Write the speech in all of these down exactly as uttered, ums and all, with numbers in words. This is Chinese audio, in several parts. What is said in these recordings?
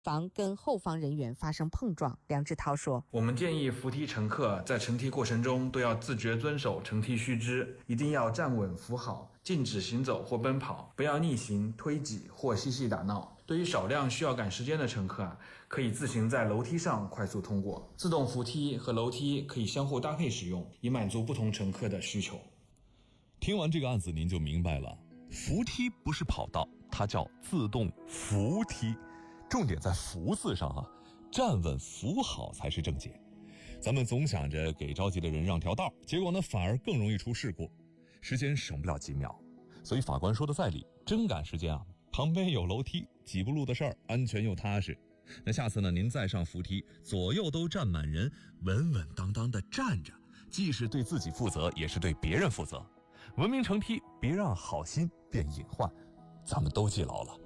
防跟后方人员发生碰撞。梁志涛说， 我们建议扶梯乘客在乘梯过程中都要自觉遵守乘梯须知，一定要站稳扶好，禁止行走或奔跑，不要逆行、推挤或嬉戏打闹。对于少量需要赶时间的乘客啊，可以自行在楼梯上快速通过。自动扶梯和楼梯可以相互搭配使用，以满足不同乘客的需求。 听完这个案子您就明白了，扶梯不是跑道，它叫自动扶梯，重点在扶字上啊，站稳扶好才是正解。咱们总想着给着急的人让条道，结果呢反而更容易出事故，时间省不了几秒。所以法官说的在理，真赶时间啊，旁边有楼梯，几步路的事儿，安全又踏实。那下次呢，您再上扶梯，左右都站满人，稳稳当当的站着，既是对自己负责，也是对别人负责。文明乘梯，别让好心变隐患，咱们都记牢了。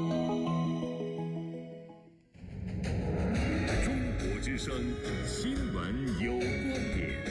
中国之声新闻有观点，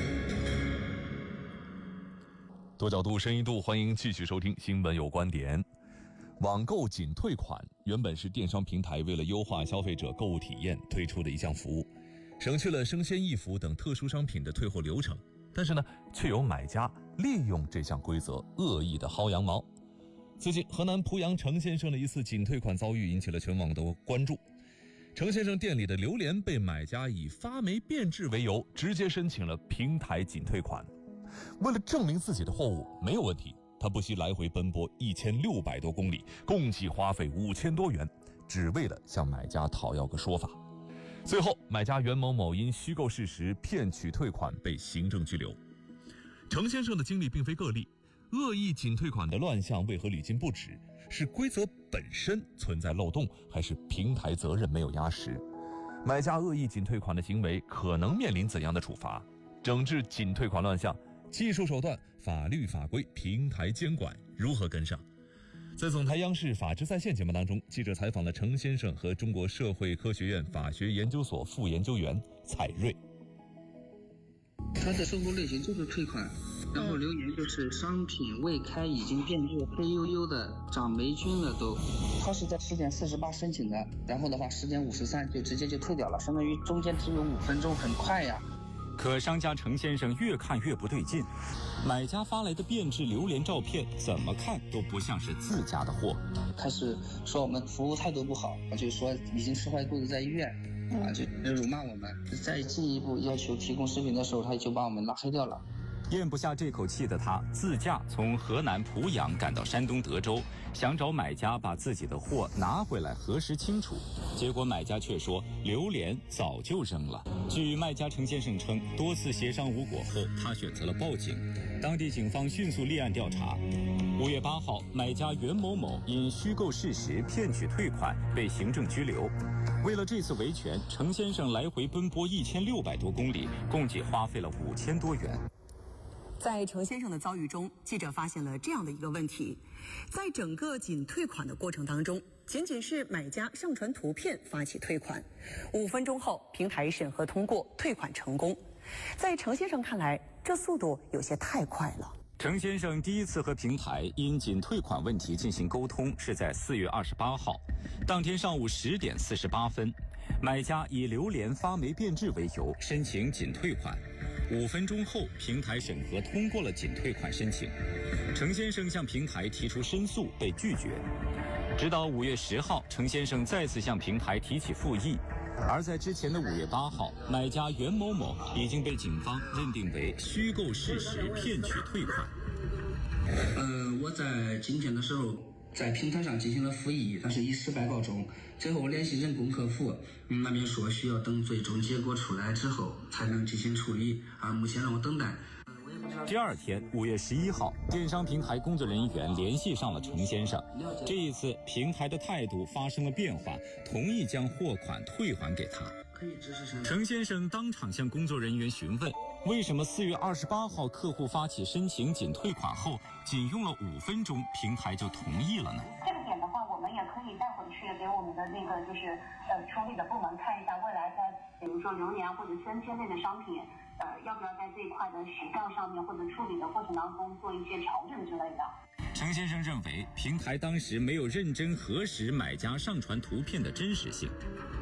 多角度、深一度，欢迎继续收听新闻有观点。网购仅退款原本是电商平台为了优化消费者购物体验推出的一项服务，省去了生鲜衣服等特殊商品的退货流程，但是呢，却有买家利用这项规则恶意的薅羊毛。最近河南濮阳程先生的一次仅退款遭遇引起了全网的关注。程先生店里的榴莲被买家以发霉变质为由直接申请了平台仅退款，为了证明自己的货物没有问题，他不惜来回奔波一千六百多公里，共计花费五千多元，只为了向买家讨要个说法。最后买家袁某某因虚构事实骗取退款被行政拘留。程先生的经历并非个例，恶意仅退款的乱象为何屡禁不止？是规则本身存在漏洞，还是平台责任没有压实？买家恶意仅退款的行为可能面临怎样的处罚？整治仅退款乱象，技术手段、法律法规、平台监管如何跟上？在总台央视法治在线节目当中，记者采访了程先生和中国社会科学院法学研究所副研究员蔡瑞。 它的售后类型就是退款，然后留言就是商品未开已经变质，黑黝黝的，长霉菌了都。他是在十点四十八申请的，然后的话十点五十三就直接就退掉了，相当于中间只有五分钟，很快呀。 可商家程先生越看越不对劲，买家发来的变质榴莲照片怎么看都不像是自家的货。 开始说我们服务态度不好，就说已经吃坏肚子在医院啊，就辱骂我们。再进一步要求提供视频的时候，他就把我们拉黑掉了。 咽不下这口气的他，自驾从河南濮阳赶到山东德州，想找买家把自己的货拿回来核实清楚。结果买家却说榴莲早就扔了。据卖家程先生称，多次协商无果后，他选择了报警。当地警方迅速立案调查。五月八号，买家袁某某因虚构事实骗取退款被行政拘留。为了这次维权，程先生来回奔波一千六百多公里，共计花费了五千多元。 在程先生的遭遇中，记者发现了这样的一个问题：在整个仅退款的过程当中，仅仅是买家上传图片发起退款，五分钟后平台审核通过，退款成功。在程先生看来，这速度有些太快了。 程先生第一次和平台因仅退款问题进行沟通是在四月二十八号，当天上午十点四十八分，买家以榴莲发霉变质为由申请仅退款。五分钟后，平台审核通过了仅退款申请。程先生向平台提出申诉，被拒绝。直到五月十号，程先生再次向平台提起复议。而在之前的五月八号，买家袁某某已经被警方认定为虚构事实骗取退款。 呃，我在今天的时候在平台上进行了复议，但是以失败告终。最后我联系人工客服，嗯，那边说需要等最终结果出来之后才能进行处理啊，目前让我等待。 第二天，五月十一号，电商平台工作人员联系上了程先生。这一次，平台的态度发生了变化，同意将货款退还给他。程先生当场向工作人员询问，为什么四月二十八号客户发起申请仅退款后，仅用了五分钟，平台就同意了呢？ 这个点的话，我们也可以带回去给我们的那个就是呃处理的部门看一下，未来在比如说榴莲或者生鲜类的商品。呃，要不要在这一块的时效上面或者处理的过程当中做一些调整之类的？ 程先生认为，平台当时没有认真核实买家上传图片的真实性。